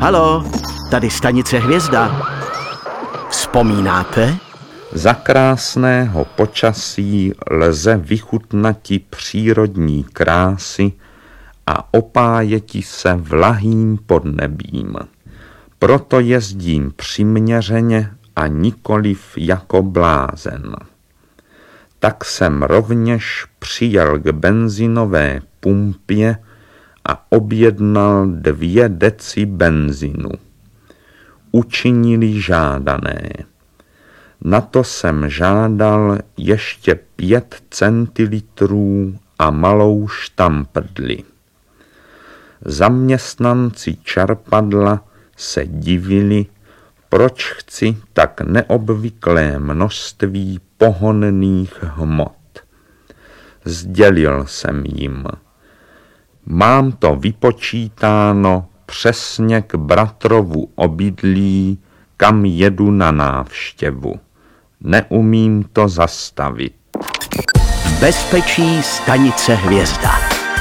Haló, tady stanice Hvězda. Vzpomínáte? Za krásného počasí lze vychutnati přírodní krásy a opájeti se vlahým podnebím. Proto jezdím přiměřeně a nikoliv jako blázen. Tak jsem rovněž přijel k benzinové pumpě a objednal 2 deci benzinu. Učinili žádané. Na to jsem žádal ještě 5 centilitrů a malou štamprdli. Zaměstnanci čerpadla se divili, proč chci tak neobvyklé množství pohonných hmot. Sdělil jsem jim: mám to vypočítáno přesně k bratrovu obydlí, kam jedu na návštěvu. Neumím to zastavit. V bezpečí stanice Hvězda.